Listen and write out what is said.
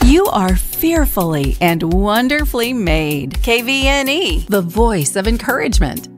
You are fearfully and wonderfully made. KVNE, the voice of encouragement.